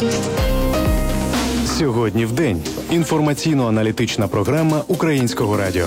Сьогодні в день. Інформаційно-аналітична програма Українського радіо.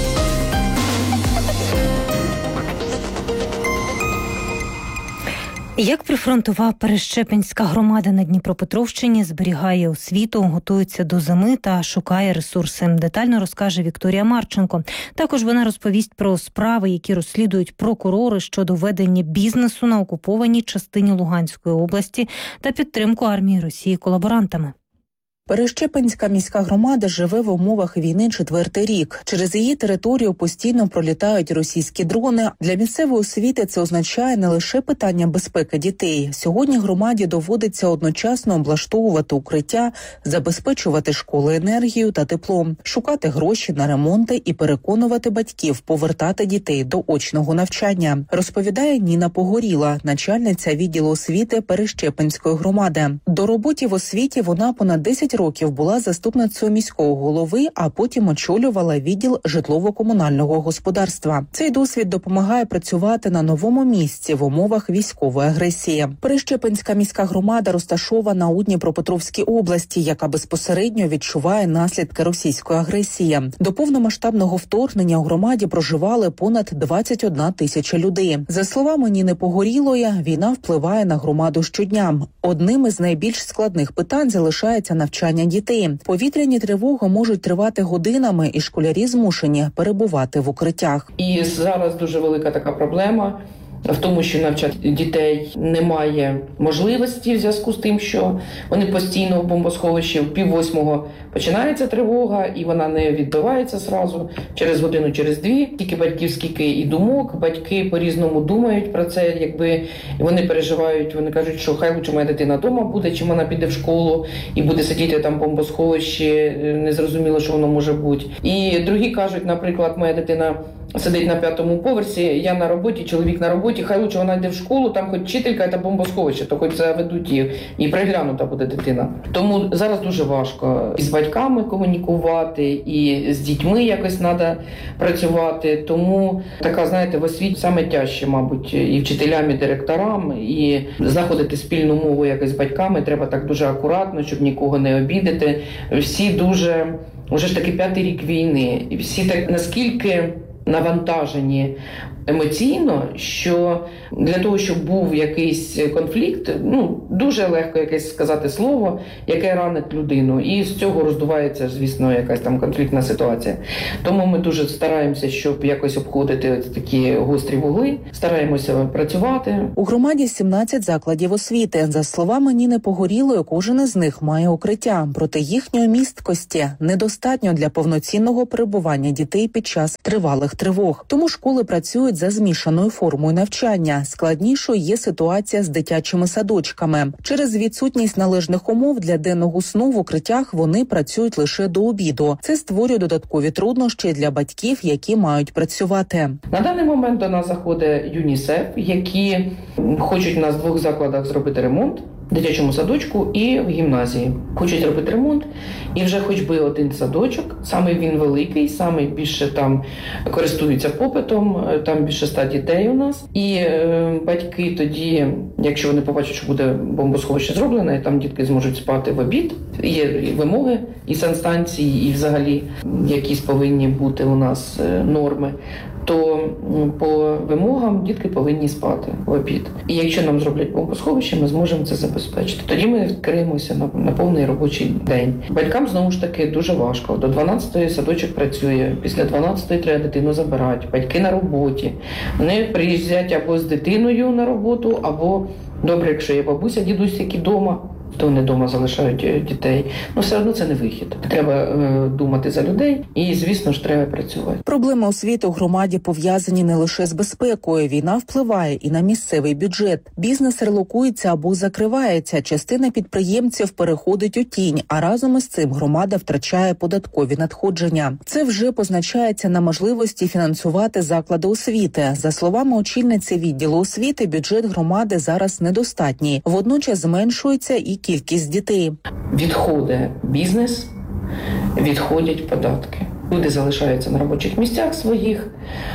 Як прифронтова Перещепинська громада на Дніпропетровщині зберігає освіту, готується до зими та шукає ресурси. Детально розкаже Вікторія Марченко. Також вона розповість про справи, які розслідують прокурори щодо ведення бізнесу на окупованій частині Луганської області та підтримку армії Росії колаборантами. Перещепинська міська громада живе в умовах війни 4-й рік. Через її територію постійно пролітають російські дрони. Для місцевої освіти це означає не лише питання безпеки дітей. Сьогодні громаді доводиться одночасно облаштовувати укриття, забезпечувати школи енергією та теплом, шукати гроші на ремонти і переконувати батьків повертати дітей до очного навчання, розповідає Ніна Погоріла, начальниця відділу освіти Перещепинської громади. До роботи в освіті вона понад 10 років була заступницею міського голови, а потім очолювала відділ житлово-комунального господарства. Цей досвід допомагає працювати на новому місці в умовах військової агресії. Перещепинська міська громада розташована у Дніпропетровській області, яка безпосередньо відчуває наслідки російської агресії. До повномасштабного вторгнення у громаді проживали понад 21 тисяча людей. За словами Ніни Погорілої, війна впливає на громаду щодня. Одним із найбільш складних питань залишається навчання дітей. Повітряні тривоги можуть тривати годинами, і школярі змушені перебувати в укриттях. І зараз дуже велика така проблема в тому, що навчати дітей немає можливості в зв'язку з тим, що вони постійно в бомбосховищі. В 7:30 починається тривога, і вона не відбивається зразу, через годину, через дві. Тільки батьків, скільки і думок, батьки по-різному думають про це, якби вони переживають, вони кажуть, що хай лучше моя дитина вдома буде, чим вона піде в школу і буде сидіти там в бомбосховищі, незрозуміло, що воно може бути. І другі кажуть, наприклад, моя дитина сидить на 5-му поверсі, я на роботі, чоловік на роботі, хай лучше вона йде в школу, там хоч вчителька, це бомбосховище, то хоч заведуть її, і приглянута буде дитина. Тому зараз дуже важко і з батьками комунікувати, і з дітьми якось треба працювати. Тому така, знаєте, в освіті саме тяжче, мабуть, і вчителям, і директорам, і знаходити спільну мову якось з батьками треба так дуже акуратно, щоб нікого не обідати. Всі дуже, вже ж таки 5-й рік війни, і всі так наскільки навантажені емоційно, що для того, щоб був якийсь конфлікт, дуже легко якесь сказати слово, яке ранить людину. І з цього роздувається, звісно, якась там конфліктна ситуація. Тому ми дуже стараємося, щоб якось обходити такі гострі вугли, стараємося працювати. У громаді 17 закладів освіти. За словами Ніни Погорілої, кожен із них має укриття. Проте їхньої місткості недостатньо для повноцінного перебування дітей під час тривалих тривог. Тому школи працюють за змішаною формою навчання. Складнішою є ситуація з дитячими садочками. Через відсутність належних умов для денного сну в укриттях вони працюють лише до обіду. Це створює додаткові труднощі для батьків, які мають працювати. На даний момент до нас заходить ЮНІСЕФ, які хочуть у нас в 2 закладах зробити ремонт. В дитячому садочку і в гімназії. Хочуть робити ремонт, і вже хоч би один садочок, саме він великий, саме більше там користуються попитом, там більше 100 дітей у нас. І батьки тоді, якщо вони побачать, що буде бомбосховище зроблене, і там дітки зможуть спати в обід, є вимоги і санстанції, і взагалі якісь повинні бути у нас норми, то по вимогам дітки повинні спати в обід. І якщо нам зроблять бомбосховище, ми зможемо це забезпечити. Тоді ми відкриємося на повний робочий день. Батькам, знову ж таки, дуже важко. До 12-ї садочок працює, після 12-ї треба дитину забирати. Батьки на роботі. Вони приїздять або з дитиною на роботу, або, добре, якщо є бабуся, дідусь, які вдома, то вони вдома залишають дітей. Все одно це не вихід. Треба думати за людей і, звісно ж, треба працювати. Проблеми освіти у громаді пов'язані не лише з безпекою. Війна впливає і на місцевий бюджет. Бізнес релокується або закривається. Частина підприємців переходить у тінь, а разом із цим громада втрачає податкові надходження. Це вже позначається на можливості фінансувати заклади освіти. За словами очільниці відділу освіти, бюджет громади зараз недостатній. Водночас зменшується і кількість дітей. Відходить бізнес, відходять податки. Люди залишаються на робочих місцях своїх,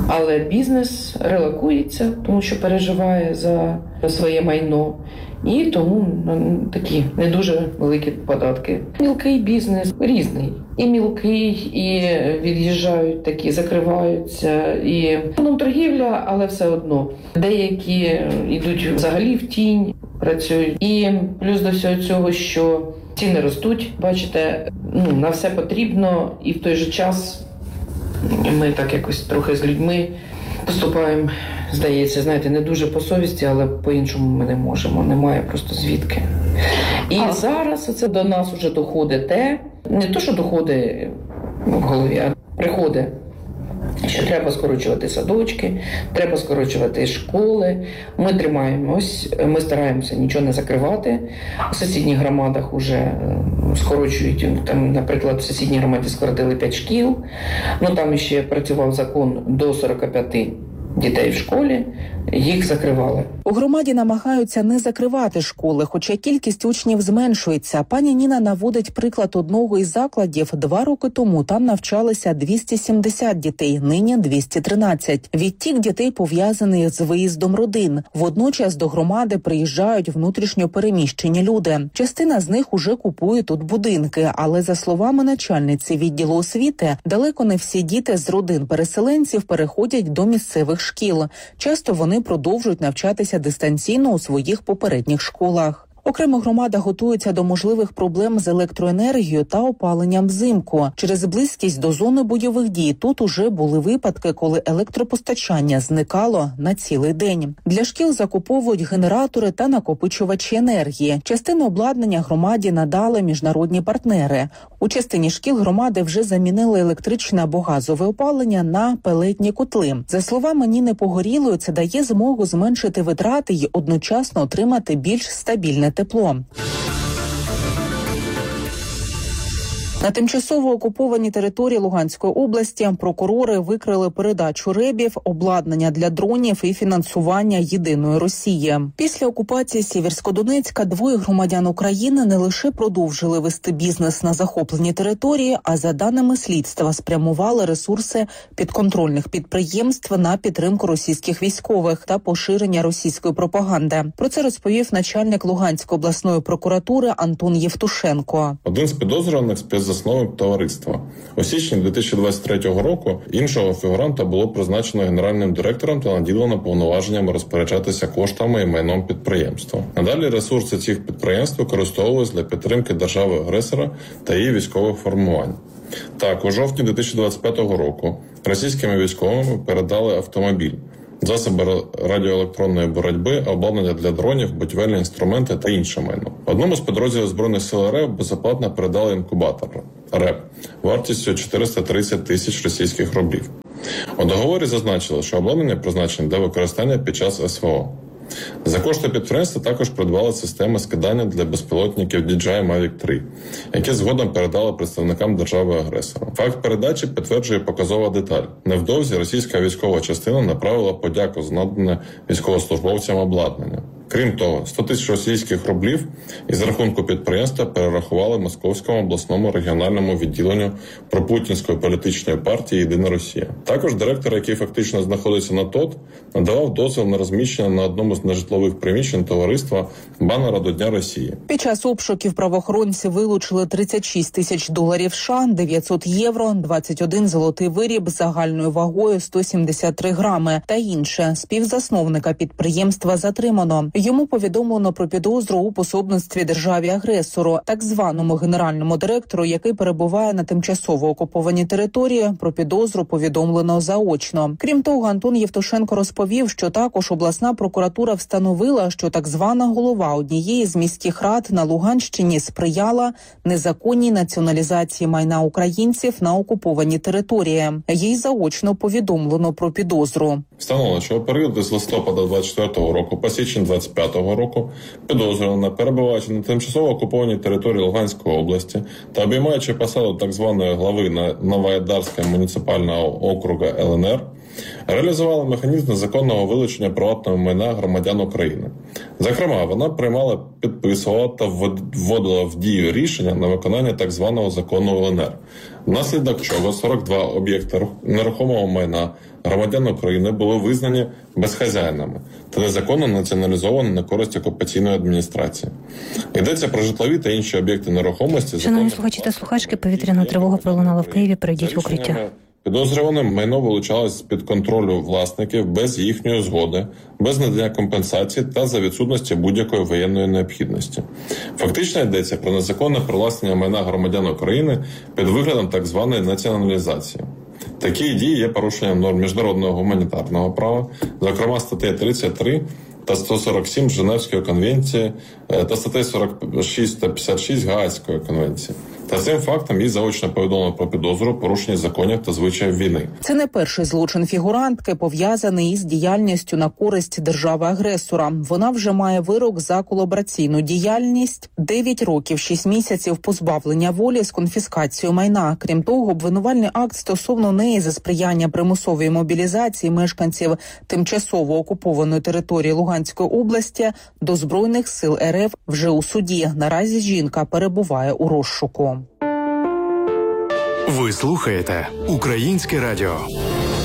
Але бізнес релокується, тому що переживає за своє майно. І тому такі не дуже великі податки. Мілкий бізнес різний. І мілкий, і від'їжджають такі, закриваються. І торгівля, але все одно. Деякі йдуть взагалі в тінь, працюють. І плюс до всього цього, що ціни ростуть, бачите, на все потрібно. І в той же час ми так якось трохи з людьми поступаємо, здається, знаєте, не дуже по совісті, але по-іншому ми не можемо, немає просто звідки. І зараз це до нас вже доходить не то, що доходить в голові, а приходить, що треба скорочувати садочки, треба скорочувати школи. Ми тримаємось, ми стараємося нічого не закривати. У сусідніх громадах вже скорочують, там, наприклад, в сусідній громаді скоротили 5 шкіл, там ще працював закон до 45 дітей в школі, їх закривали. У громаді намагаються не закривати школи, хоча кількість учнів зменшується. Пані Ніна наводить приклад одного із закладів. 2 роки тому там навчалися 270 дітей, нині 213. Відтік дітей пов'язаний з виїздом родин. Водночас до громади приїжджають внутрішньо переміщені люди. Частина з них уже купує тут будинки, але за словами начальниці відділу освіти, далеко не всі діти з родин переселенців переходять до місцевих шкіл. Часто вони продовжують навчатися дистанційно у своїх попередніх школах. Окремо громада готується до можливих проблем з електроенергією та опаленням взимку. Через близькість до зони бойових дій тут уже були випадки, коли електропостачання зникало на цілий день. Для шкіл закуповують генератори та накопичувачі енергії. Частину обладнання громаді надали міжнародні партнери. У частині шкіл громади вже замінили електричне або газове опалення на пелетні котли. За словами Ніни Погорілої, це дає змогу зменшити витрати й одночасно отримати більш стабільне тепло. На тимчасово окупованій території Луганської області прокурори викрили передачу РЕБів, обладнання для дронів і фінансування єдиної Росії. Після окупації Сєвєрськодонецька 2 громадян України не лише продовжили вести бізнес на захопленій території, а за даними слідства спрямували ресурси підконтрольних підприємств на підтримку російських військових та поширення російської пропаганди. Про це розповів начальник Луганської обласної прокуратури Антон Євтушенко. Один з підозрюваних співзасновник товариства. У січні 2023 року іншого фігуранта було призначено генеральним директором та наділено повноваженнями розпоряджатися коштами і майном підприємства. Надалі ресурси цих підприємств використовувалися для підтримки держави-агресора та її військових формувань. Так, у жовтні 2025 року російськими військовими передали автомобіль, засоби радіоелектронної боротьби, обладнання для дронів, будівельні інструменти та інше майно. Одному з підрозділів Збройних сил РФ безоплатно передали інкубатор РЕП вартістю 430 тисяч російських рублів. У договорі зазначили, що обладнання призначене для використання під час СВО. За кошти підприємства також придбали системи скидання для безпілотників DJI Mavic 3, які згодом передали представникам держави-агресора. Факт передачі підтверджує показова деталь. Невдовзі російська військова частина направила подяку за надане військовослужбовцям обладнання. Крім того, 100 тисяч російських рублів із рахунку підприємства перерахували Московському обласному регіональному відділенню пропутінської політичної партії «Єдина Росія». Також директор, який фактично знаходиться на ТОТ, надавав дозвіл на розміщення на одному з нежитлових приміщень товариства банера до Дня Росії. Під час обшуків правоохоронці вилучили 36 тисяч доларів США, 900 євро, 21 золотий виріб загальною вагою 173 грами та інше. Співзасновника підприємства затримано. Йому повідомлено про підозру у пособництві державі-агресору, так званому генеральному директору, який перебуває на тимчасово окупованій території. Про підозру повідомлено заочно. Крім того, Антон Євтушенко розповів, що також обласна прокуратура встановила, що так звана голова однієї з міських рад на Луганщині сприяла незаконній націоналізації майна українців на окупованій території. Їй заочно повідомлено про підозру. Встановлено, що у період з листопада 24-го року по січень 25-го року підозрювана, перебуваючи на тимчасово окупованій території Луганської області та обіймаючи посаду так званої глави Новоайдарського муніципального округу ЛНР, реалізувала механізм незаконного вилучення приватного майна громадян України. Зокрема, вона приймала, підписувала та вводила в дію рішення на виконання так званого закону ЛНР, внаслідок чого 42 об'єкти нерухомого майна громадян України були визнані безхазяйними та незаконно націоналізовані на користь окупаційної адміністрації. Йдеться про житлові та інші об'єкти нерухомості. Шановні слухачі та слухачки, повітряна тривога пролунала в Києві. Перейдіть в укриття. Підозрюваним майно вилучалось з-під контролю власників без їхньої згоди, без надання компенсації та за відсутності будь-якої воєнної необхідності. Фактично йдеться про незаконне привласнення майна громадян України під виглядом так званої націоналізації. Такі дії є порушенням норм міжнародного гуманітарного права, зокрема статей 33 та 147 Женевської конвенції та статей 46 та 56 Гаазької конвенції. Та цим фактом їй заочно повідомлено про підозру порушення законів та звичаїв війни. Це не перший злочин фігурантки, пов'язаний із діяльністю на користь держави-агресора. Вона вже має вирок за колабораційну діяльність, 9 років, 6 місяців позбавлення волі з конфіскацією майна. Крім того, обвинувальний акт стосовно неї за сприяння примусовій мобілізації мешканців тимчасово окупованої території Луганської області до Збройних сил РФ вже у суді. Наразі жінка перебуває у розшуку. Ви слухаєте Українське радіо.